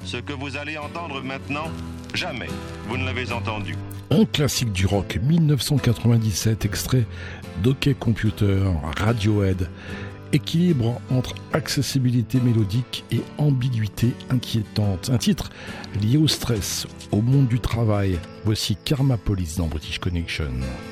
Ce que vous allez entendre maintenant, jamais vous ne l'avez entendu. Un classique du rock, 1997, extrait d'Ok Computer, Radiohead. Équilibre entre accessibilité mélodique et ambiguïté inquiétante. Un titre lié au stress, au monde du travail. Voici Karma Police dans British Connection.